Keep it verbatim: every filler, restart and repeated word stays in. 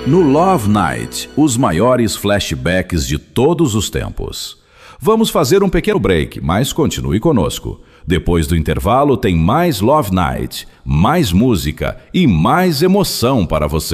No Love Night, os maiores flashbacks de todos os tempos. Vamos fazer um pequeno break, mas continue conosco. Depois do intervalo tem mais Love Night, mais música e mais emoção para você.